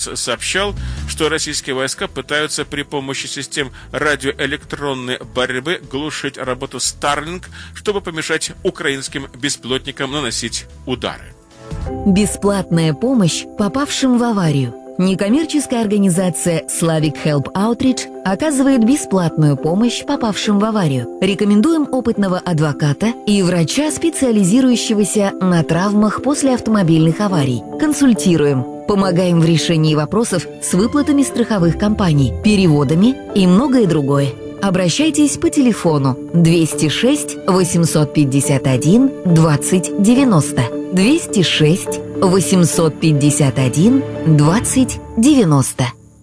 Ньюс сообщал, что российские войска пытаются при помощи систем радиоэлектронной борьбы глушить работу Starlink, чтобы помешать украинским беспилотникам наносить удары. Бесплатная помощь попавшим в аварию. Некоммерческая организация Slavic Help Outreach оказывает бесплатную помощь попавшим в аварию. Рекомендуем опытного адвоката и врача, специализирующегося на травмах после автомобильных аварий. Консультируем. Помогаем в решении вопросов с выплатами страховых компаний, переводами и многое другое. Обращайтесь по телефону 206 851 20 90. 206 851 20 90.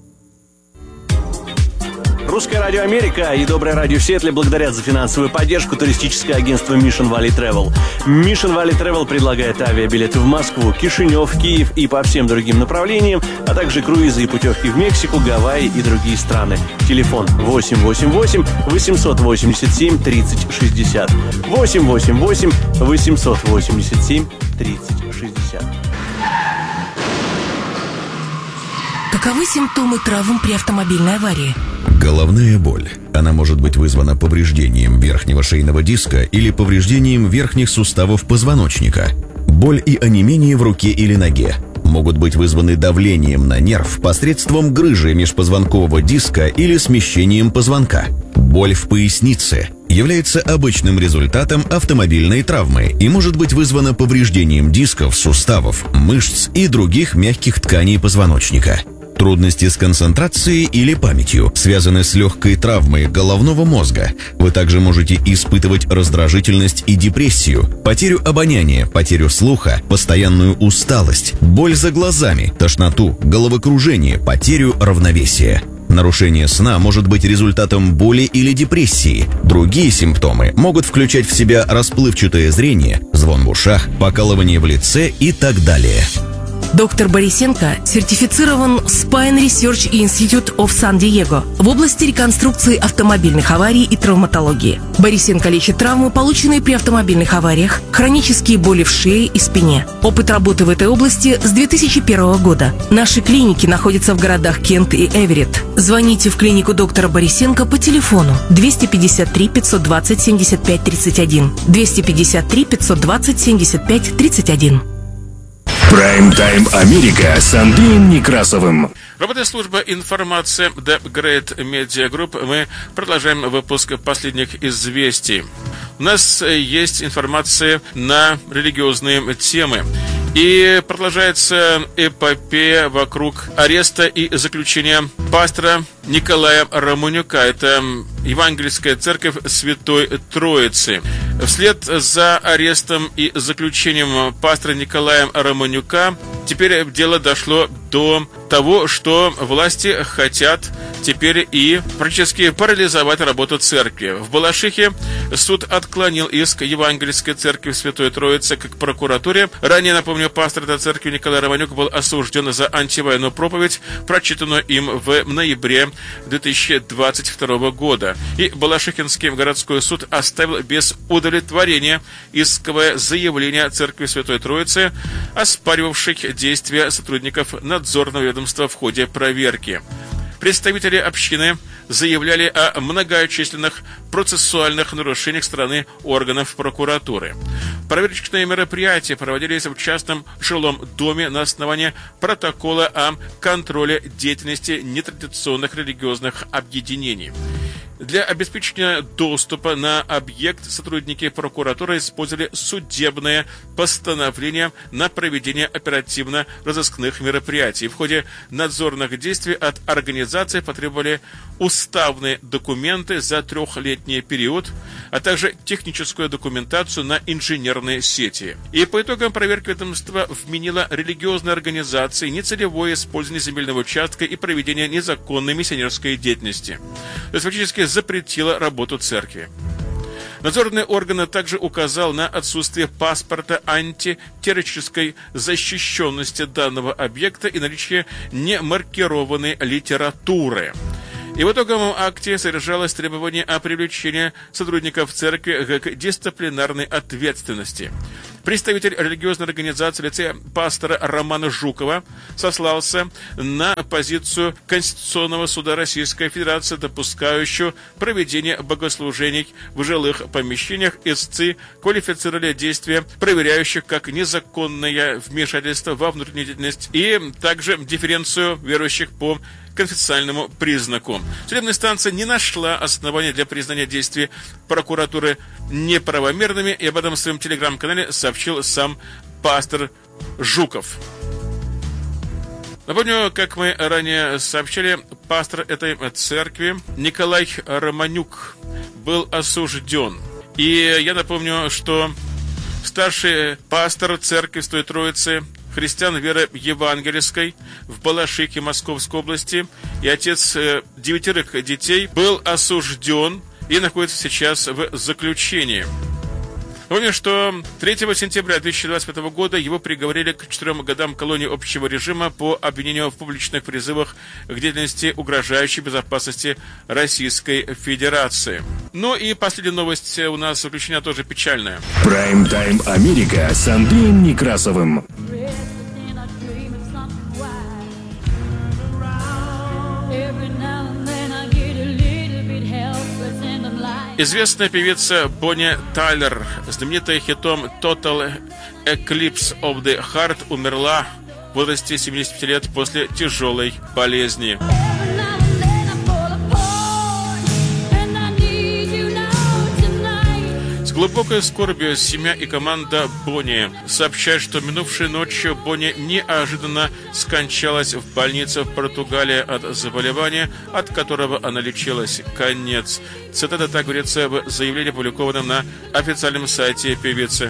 Русское радио Америка и Доброе радио Сиэтле благодарят за финансовую поддержку туристическое агентство Mission Valley Travel. Mission Valley Travel предлагает авиабилеты в Москву, Кишинев, Киев и по всем другим направлениям, а также круизы и путевки в Мексику, Гавайи и другие страны. Телефон 888-887-3060. 888-887-3060. Каковы симптомы травм при автомобильной аварии? Головная боль. Она может быть вызвана повреждением верхнего шейного диска или повреждением верхних суставов позвоночника. Боль и онемение в руке или ноге могут быть вызваны давлением на нерв посредством грыжи межпозвонкового диска или смещением позвонка. Боль в пояснице является обычным результатом автомобильной травмы и может быть вызвана повреждением дисков, суставов, мышц и других мягких тканей позвоночника. Трудности с концентрацией или памятью связаны с легкой травмой головного мозга. Вы также можете испытывать раздражительность и депрессию, потерю обоняния, потерю слуха, постоянную усталость, боль за глазами, тошноту, головокружение, потерю равновесия. Нарушение сна может быть результатом боли или депрессии. Другие симптомы могут включать в себя расплывчатое зрение, звон в ушах, покалывание в лице и так далее. Доктор Борисенко сертифицирован Spine Research Institute of San-Diego в области реконструкции автомобильных аварий и травматологии. Борисенко лечит травмы, полученные при автомобильных авариях, хронические боли в шее и спине. Опыт работы в этой области с 2001 года. Наши клиники находятся в городах Кент и Эверетт. Звоните в клинику доктора Борисенко по телефону 253 520 75 31, 253 520 75 31. Прайм-тайм Америка с Андреем Некрасовым. Работает служба информации The Great Media Group. Мы продолжаем выпуск последних известий. У нас есть информация на религиозные темы. И продолжается эпопея вокруг ареста и заключения пастора Николая Романюка. Это Евангельская церковь Святой Троицы. Вслед за арестом и заключением пастора Николая Романюка теперь дело дошло до того, что власти хотят теперь и практически парализовать работу церкви. В Балашихе суд отклонил иск Евангельской церкви Святой Троицы к прокуратуре. Ранее, напомню, пастор этой церкви Николай Романюк был осужден за антивоенную проповедь, прочитанную им в ноябре 2022 года. И Балашихинский городской суд оставил без удовлетворения исковое заявление церкви Святой Троицы, оспаривавших действия сотрудников надзорного ведомства в ходе проверки. Представители общины заявляли о многочисленных процессуальных нарушениях стороны органов прокуратуры. Проверочные мероприятия проводились в частном жилом доме на основании протокола о контроле деятельности нетрадиционных религиозных объединений. Для обеспечения доступа на объект сотрудники прокуратуры использовали судебное постановление на проведение оперативно-розыскных мероприятий. В ходе надзорных действий от организации потребовали уставные документы за трехлетний период, а также техническую документацию на инженерные сети. И по итогам проверки ведомство вменило религиозной организации нецелевое использование земельного участка и проведение незаконной миссионерской деятельности. То есть фактически запретила работу церкви. Надзорный орган также указал на отсутствие паспорта антитеррористической защищенности данного объекта и наличие немаркированной литературы. И в итоговом акте содержалось требование о привлечении сотрудников церкви к дисциплинарной ответственности. Представитель религиозной организации в лице пастора Романа Жукова сослался на позицию Конституционного суда Российской Федерации, допускающую проведение богослужений в жилых помещениях. Истцы квалифицировали действия проверяющих как незаконное вмешательство во внутреннюю деятельность и также дифференцию верующих по конфессиональному признаку. Судебная инстанция не нашла основания для признания действий прокуратуры неправомерными, и об этом в своем телеграм-канале сообщил сам пастор Жуков. Напомню, как мы ранее сообщили, пастор этой церкви Николай Романюк был осужден. И я напомню, что старший пастор церкви Святой Троицы христиан веры евангельской в Балашихе Московской области и отец 9 детей был осужден и находится сейчас в заключении. Помню, что 3 сентября 2025 года его приговорили к 4 годам колонии общего режима по обвинению в публичных призывах к деятельности, угрожающей безопасности Российской Федерации. Ну и последняя новость у нас заключена тоже печальная. Прайм-тайм Америка с Андреем Некрасовым. Известная певица Бонни Тайлер, знаменитая хитом Total Eclipse of the Heart, умерла в возрасте 75 лет после тяжелой болезни. С глубокой скорбью семья и команда Бонни сообщают, что минувшей ночью Бонни неожиданно скончалась в больнице в Португалии от заболевания, от которого она лечилась. Конец. Цитата так говорится в заявлении, опубликованном на официальном сайте певицы.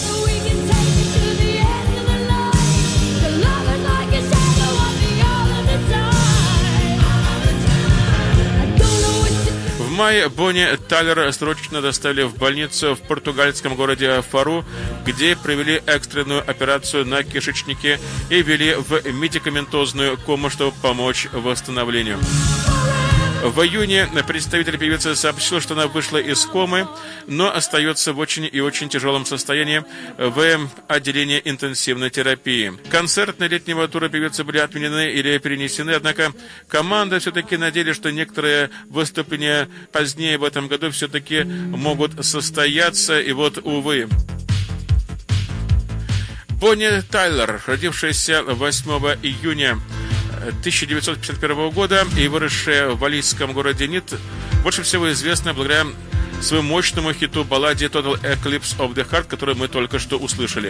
В мае Бонни Тайлер срочно доставили в больницу в португальском городе Фару, где провели экстренную операцию на кишечнике и ввели в медикаментозную кому, чтобы помочь восстановлению. В июне представитель певицы сообщил, что она вышла из комы, но остается в очень и очень тяжелом состоянии в отделении интенсивной терапии. Концертные летнего тура певицы были отменены или перенесены, однако команда все-таки надеялась, что некоторые выступления позднее в этом году все-таки могут состояться, и вот, увы. Бонни Тайлер, родившаяся 8 июня 1951 года и выросшая в валлийском городе Нит, больше всего известна благодаря своему мощному хиту-балладе Total Eclipse of the Heart, которую мы только что услышали.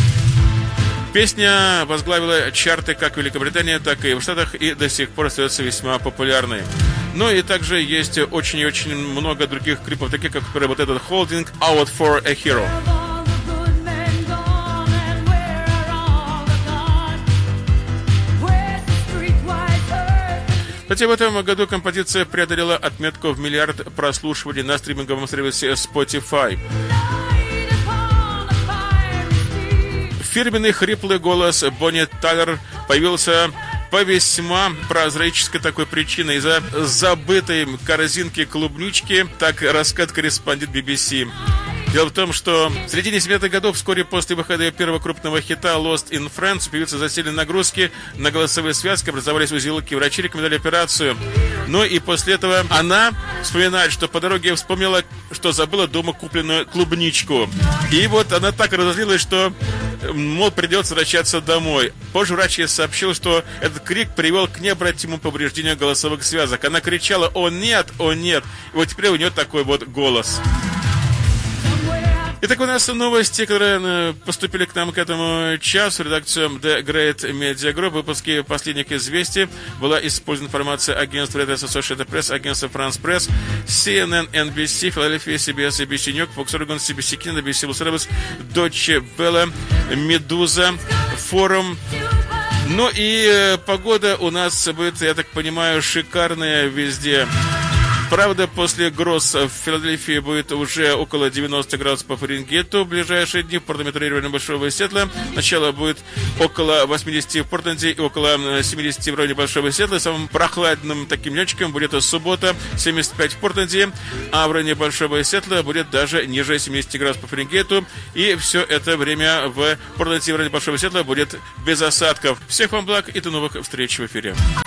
Песня возглавила чарты как в Великобритании, так и в Штатах и до сих пор остается весьма популярной. Ну и также есть очень и очень много других клипов, таких как, например, вот этот Holding Out for a Hero. Кстати, в этом году композиция преодолела отметку в 1 миллиард прослушиваний на стриминговом сервисе Spotify. Фирменный хриплый голос Бонни Тайлер появился по весьма прозрачной такой причине. Из-за забытой корзинки клубнички, так рассказывает корреспондент BBC. Дело в том, что в середине 70-х годов, вскоре после выхода ее первого крупного хита Lost in Friends, певицы засели нагрузки на голосовые связки, образовались узелки, врачи рекомендовали операцию. Ну и после этого она вспоминает, что по дороге вспомнила, что забыла дома купленную клубничку. И вот она так разозлилась, что, мол, придется возвращаться домой. Позже врач ей сообщил, что этот крик привел к необратимому повреждению голосовых связок. Она кричала «О нет! О нет!» И вот теперь у нее такой вот голос. Итак, у нас новости, которые поступили к нам к этому часу. Редакция The Great Media Group. В выпуске последних известий была использована информация агентств Reuters, Associated Press, агентства France Press, CNN, NBC, Philadelphia, CBS, ABC New York, Fox Oregon, CBC Canada, BBC World Service, Deutsche Welle, Medusa, Forum. Ну и погода у нас будет, я так понимаю, шикарная везде. Правда, после гроз в Филадельфии будет уже около 90 градусов по Фаренгейту в ближайшие дни. В Портленде районе Большого Сиэтла начало будет около 80 в Портленде и около 70 в районе Большого Сиэтла. Самым прохладным таким днечком будет суббота, 75 в Портленде, а в районе Большого Сиэтла будет даже ниже 70 градусов по Фаренгейту. И все это время в Портленде и в районе Большого Сиэтла будет без осадков. Всех вам благ и до новых встреч в эфире.